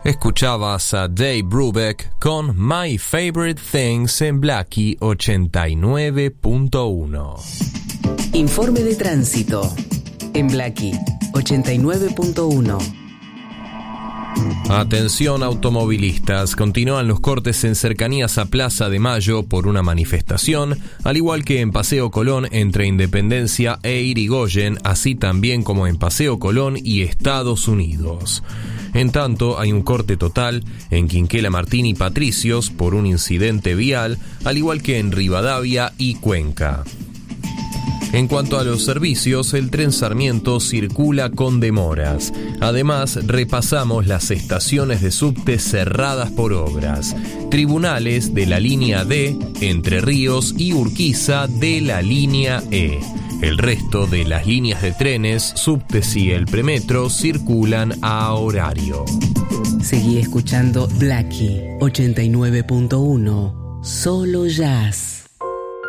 Escuchabas a Dave Brubeck con My Favorite Things en Blackie 89.1. Informe de tránsito en Blackie 89.1. Atención automovilistas, continúan los cortes en cercanías a Plaza de Mayo por una manifestación, al igual que en Paseo Colón entre Independencia e Irigoyen, así también como en Paseo Colón y Estados Unidos. En tanto, hay un corte total en Quinquela Martín y Patricios por un incidente vial, al igual que en Rivadavia y Cuenca. En cuanto a los servicios, el tren Sarmiento circula con demoras. Además, repasamos las estaciones de subte cerradas por obras. Tribunales de la línea D, Entre Ríos y Urquiza de la línea E. El resto de las líneas de trenes, subtes y el premetro circulan a horario. Seguí escuchando Blackie 89.1, solo jazz.